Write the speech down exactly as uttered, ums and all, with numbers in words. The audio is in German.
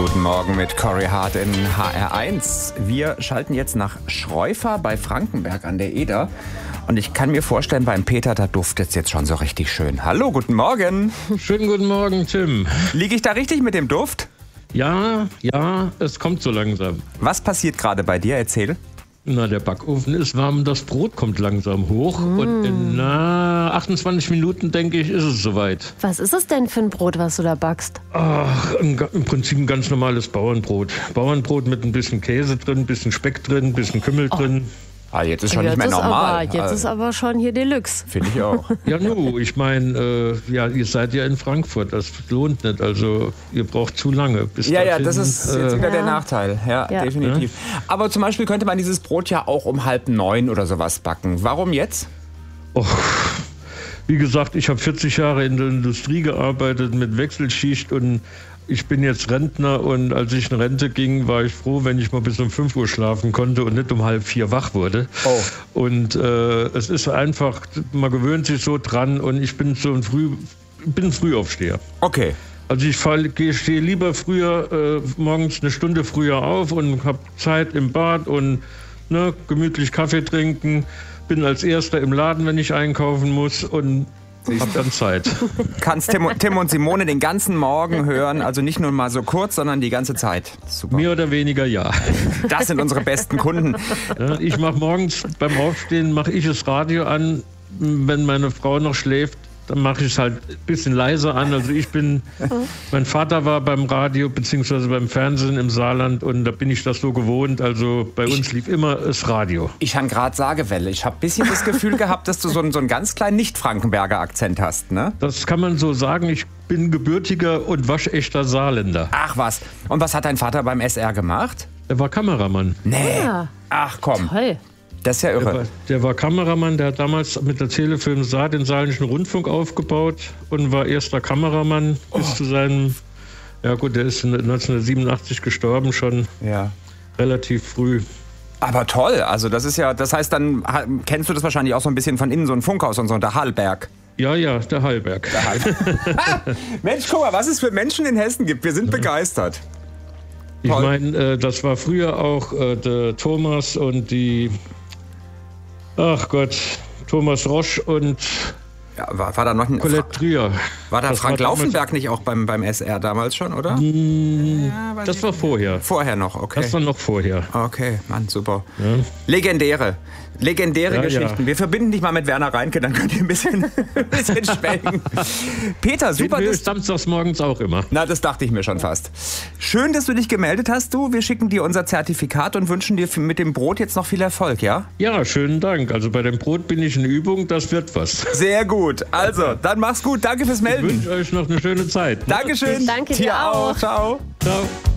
Guten Morgen mit Cory Hart in H R eins. Wir schalten jetzt nach Schreufer bei Frankenberg an der Eder. Und ich kann mir vorstellen, beim Peter, da duftet es jetzt schon so richtig schön. Hallo, guten Morgen. Schönen guten Morgen, Tim. Liege ich da richtig mit dem Duft? Ja, ja, es kommt so langsam. Was passiert gerade bei dir? Erzähl. Na, der Backofen ist warm, das Brot kommt langsam hoch. Mm. Und in na, achtundzwanzig Minuten, denke ich, ist es soweit. Was ist es denn für ein Brot, was du da backst? Ach, im, im Prinzip ein ganz normales Bauernbrot. Bauernbrot mit ein bisschen Käse drin, ein bisschen Speck drin, ein bisschen Kümmel oh. drin. Ah, jetzt ist schon jetzt nicht mehr normal. Aber, jetzt also, ist aber schon hier Deluxe. Finde ich auch. Ja, nu, ich meine, äh, ja, ihr seid ja in Frankfurt, das lohnt nicht. Also ihr braucht zu lange. Bis ja, dahin, ja, das ist äh, jetzt wieder ja. der Nachteil. Ja, ja. definitiv. Ja. Aber zum Beispiel könnte man dieses Brot ja auch um halb neun oder sowas backen. Warum jetzt? Och, wie gesagt, ich habe vierzig Jahre in der Industrie gearbeitet mit Wechselschicht und ich bin jetzt Rentner und als ich in Rente ging, war ich froh, wenn ich mal bis um fünf Uhr schlafen konnte und nicht um halb vier wach wurde. Oh. Und äh, es ist einfach, man gewöhnt sich so dran und ich bin so ein Früh, bin ein Frühaufsteher. Okay. Also ich, fall, ich stehe lieber früher, äh, morgens eine Stunde früher auf und habe Zeit im Bad und ne, gemütlich Kaffee trinken, bin als Erster im Laden, wenn ich einkaufen muss und hab dann Zeit. Kannst Tim, Tim und Simone den ganzen Morgen hören, also nicht nur mal so kurz, sondern die ganze Zeit. Super. Mehr oder weniger ja. Das sind unsere besten Kunden. Ja, ich mache morgens beim Aufstehen, mache ich das Radio an, wenn meine Frau noch schläft. Dann mache ich es halt ein bisschen leiser an. Also ich bin, mein Vater war beim Radio bzw. beim Fernsehen im Saarland und da bin ich das so gewohnt. Also bei uns lief immer das Radio. Ich habe gerade Sagewelle. Ich habe ein bisschen das Gefühl gehabt, dass du so einen, so einen ganz kleinen Nicht-Frankenberger Akzent hast, ne? Das kann man so sagen. Ich bin gebürtiger und waschechter Saarländer. Ach was. Und was hat dein Vater beim S R gemacht? Er war Kameramann. Nee. Ja. Ach komm. Toll. Das ist ja irre. Der war, der war Kameramann, der hat damals mit der Telefilm Saar den Saarländischen Rundfunk aufgebaut und war erster Kameramann oh. bis zu seinem, ja gut, der ist neunzehnhundertsiebenundachtzig gestorben, schon ja. relativ früh. Aber toll, also das ist ja, das heißt, dann kennst du das wahrscheinlich auch so ein bisschen von innen, so ein Funkhaus und so, der Hallberg. Ja, ja, der Hallberg. Der Hallberg. Mensch, guck mal, was es für Menschen in Hessen gibt, wir sind ja. begeistert. Ich meine, äh, das war früher auch äh, der Thomas und die Ach Gott, Thomas Rosch und ja, war, war da noch ein Colette Trier. War da das Frank war Laufenberg nicht auch beim, beim S R damals schon, oder? Mm, ja, das war vorher. Vorher noch, okay. Das war noch vorher. Okay, Mann, super. Ja. Legendäre. Legendäre ja, Geschichten. Ja. Wir verbinden dich mal mit Werner Reinke, dann könnt ihr ein bisschen, ein bisschen schwelgen. Peter, super. Den das samstags morgens auch immer. Na, das dachte ich mir schon fast. Schön, dass du dich gemeldet hast, du. Wir schicken dir unser Zertifikat und wünschen dir mit dem Brot jetzt noch viel Erfolg, ja? Ja, schönen Dank. Also bei dem Brot bin ich in Übung, das wird was. Sehr gut. Also, dann mach's gut. Danke fürs Melden. Ich wünsche euch noch eine schöne Zeit. Dankeschön. Danke dir auch. Ciao. Ciao.